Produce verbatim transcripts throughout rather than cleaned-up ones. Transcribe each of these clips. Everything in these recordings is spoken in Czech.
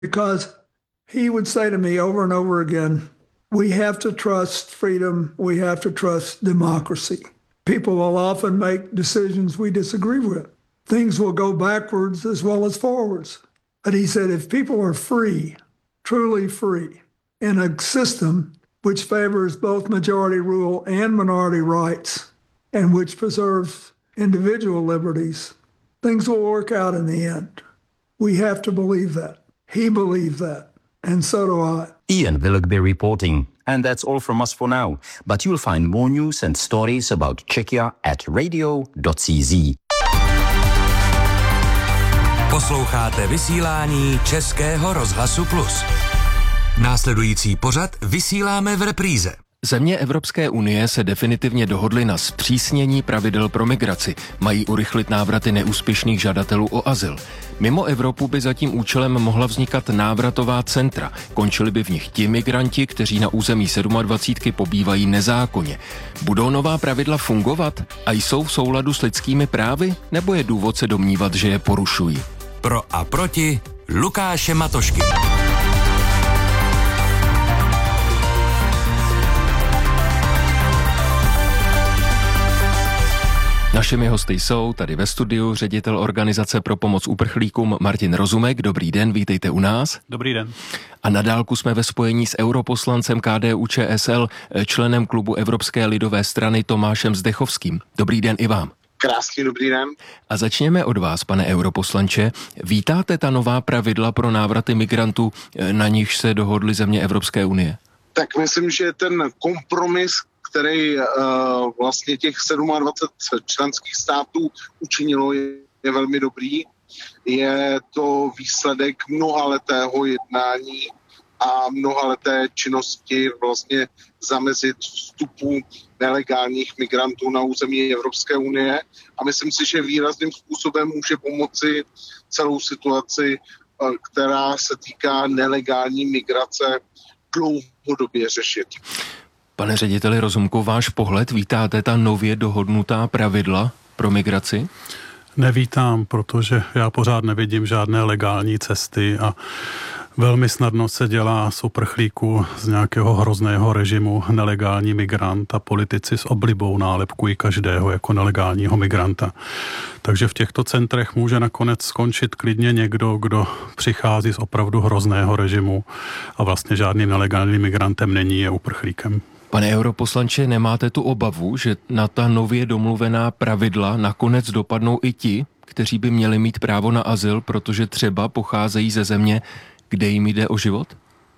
Because he would say to me over and over again, we have to trust freedom, we have to trust democracy. People will often make decisions we disagree with. Things will go backwards as well as forwards. But he said, if people are free, truly free, in a system which favors both majority rule and minority rights, and which preserves individual liberties, things will work out in the end. We have to believe that. He believed that, and so do I. Ian Willoughby reporting. And that's all from us for now. But you'll find more news and stories about Czechia at radio dot c z. Posloucháte vysílání Českého rozhlasu Plus. Následující pořad vysíláme v repríze. Země Evropské unie se definitivně dohodly na zpřísnění pravidel pro migraci. Mají urychlit návraty neúspěšných žadatelů o azyl. Mimo Evropu by za tím účelem mohla vznikat návratová centra. Končili by v nich ti migranti, kteří na území sedmadvacítky pobývají nezákonně. Budou nová pravidla fungovat a jsou v souladu s lidskými právy, nebo je důvod se domnívat, že je porušují? Pro a proti Lukáše Matošky. Našimi hosty jsou tady ve studiu ředitel Organizace pro pomoc uprchlíkům Martin Rozumek. Dobrý den, vítejte u nás. Dobrý den. A na dálku jsme ve spojení s europoslancem K D U Č S L, členem klubu Evropské lidové strany Tomášem Zdechovským. Dobrý den i vám. Krásný dobrý den. A začněme od vás, pane europoslanče. Vítáte ta nová pravidla pro návraty migrantů, na nichž se dohodly země Evropské unie? Tak myslím, že ten kompromis, který uh, vlastně těch dvacet sedm členských států učinilo, je, je velmi dobrý. Je to výsledek mnohaletého jednání a mnohaleté činnosti vlastně zamezit vstupu nelegálních migrantů na území Evropské unie. A myslím si, že výrazným způsobem může pomoci celou situaci, uh, která se týká nelegální migrace, dlouhodobě řešit. Pane řediteli Rozumku, váš pohled, vítáte ta nově dohodnutá pravidla pro migraci? Nevítám, protože já pořád nevidím žádné legální cesty a velmi snadno se dělá z uprchlíků z nějakého hrozného režimu nelegální migrant a politici s oblibou nálepkují každého jako nelegálního migranta. Takže v těchto centrech může nakonec skončit klidně někdo, kdo přichází z opravdu hrozného režimu a vlastně žádným nelegálním migrantem není, je uprchlíkem. Pane europoslanče, nemáte tu obavu, že na ta nově domluvená pravidla nakonec dopadnou i ti, kteří by měli mít právo na azyl, protože třeba pocházejí ze země, kde jim jde o život?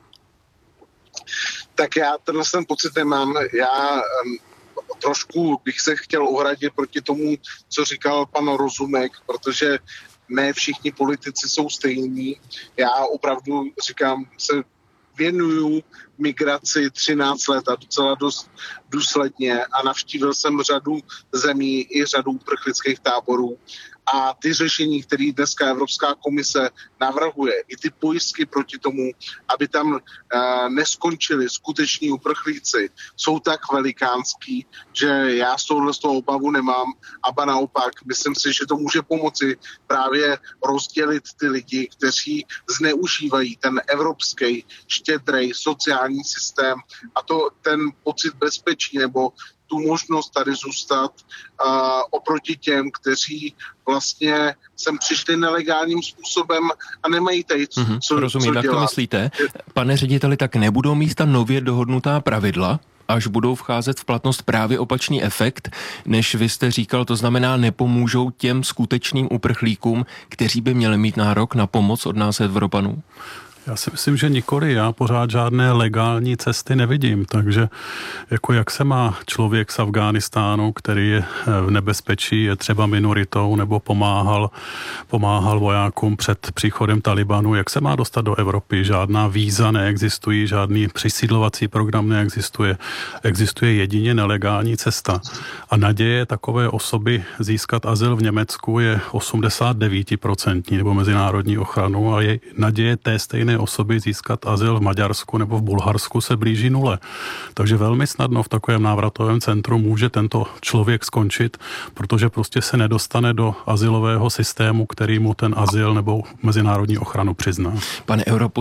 Tak já tenhle ten pocit nemám. Já um, trošku bych se chtěl ohradit proti tomu, co říkal pan Rozumek, protože ne všichni politici jsou stejní. Já opravdu říkám, se věnuju migraci třináct let a docela dost důsledně a navštívil jsem řadu zemí i řadu uprchlických táborů. A ty řešení, které dneska Evropská komise navrhuje, i ty pojistky proti tomu, aby tam uh, neskončili skuteční uprchlíci, jsou tak velikánský, že já z tohohle z toho obavu nemám. A ba naopak, myslím si, že to může pomoci právě rozdělit ty lidi, kteří zneužívají ten evropský štědrý sociální systém a to ten pocit bezpečí nebo tu možnost tady zůstat uh, oproti těm, kteří vlastně sem přišli nelegálním způsobem a nemají tady co, mm-hmm, co, rozumím, co jak dělat. to myslíte? Pane řediteli, tak nebudou mít ta nově dohodnutá pravidla, až budou vcházet v platnost právě opačný efekt, než vy jste říkal, to znamená nepomůžou těm skutečným uprchlíkům, kteří by měli mít nárok na pomoc od nás Evropanů? Já si myslím, že nikoli. Já pořád žádné legální cesty nevidím, takže jako jak se má člověk z Afghánistánu, který je v nebezpečí, je třeba minoritou nebo pomáhal, pomáhal vojákům před příchodem Talibanu, jak se má dostat do Evropy? Žádná víza neexistují, žádný přisídlovací program neexistuje. Existuje jedině nelegální cesta. A naděje takové osoby získat azyl v Německu je osmdesát devět procent nebo mezinárodní ochranu a je naděje té stejné jedné osoby získat azyl v Maďarsku nebo v Bulharsku se blíží nule. Takže velmi snadno v takovém návratovém centru může tento člověk skončit, protože prostě se nedostane do azylového systému, který mu ten azyl nebo mezinárodní ochranu přizná. Pane europoslanče,